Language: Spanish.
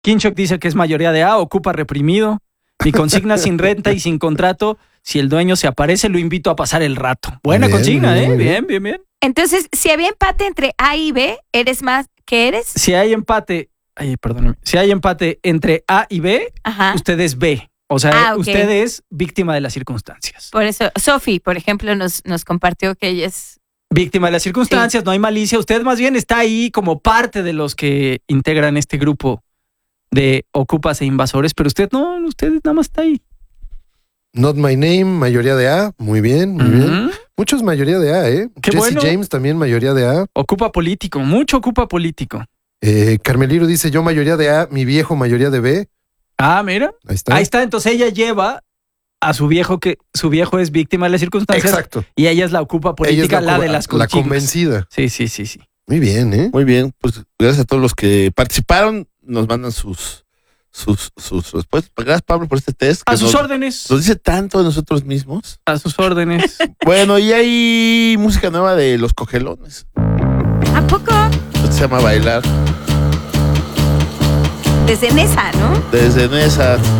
Kinchok dice que es mayoría de A, ocupa reprimido. Mi consigna sin renta y sin contrato. Si el dueño se aparece, lo invito a pasar el rato. Buena Bien, consigna, bien, ¿eh? bien. Bien. Entonces, si había empate entre A y B, ¿eres más que eres? Si hay empate, perdóname. Si hay empate entre A y B, Ajá. usted es B. O sea, Ok. usted es víctima de las circunstancias. Por eso, Sofi, por ejemplo, nos compartió que ella es... Víctima de las circunstancias, no hay malicia. Usted más bien está ahí como parte de los que integran este grupo de ocupas e invasores, pero usted nada más está ahí. Not My Name, mayoría de A. Muy bien, muy bien. Muchos mayoría de A, ¿eh? Qué Jesse bueno. James también mayoría de A. Ocupa político, mucho ocupa político. Carmeliro dice yo mayoría de A, mi viejo mayoría de B. Ah, mira. Ahí está. Ahí está, entonces ella lleva a su viejo que su viejo es víctima de las circunstancias. Exacto. Y ella es la ocupa política, Ella es la de las la consignas. convencida. Sí. Muy bien, ¿eh? Muy bien, pues gracias a todos los que participaron. Nos mandan sus respuestas. Gracias, Pablo, por este test. A que sus nos- órdenes. Nos dice tanto de nosotros mismos. A sus órdenes. Bueno, y hay música nueva de Los Cogelones. ¿A poco? Esto se llama Bailar. Desde Nesa, ¿no? Desde Nesa.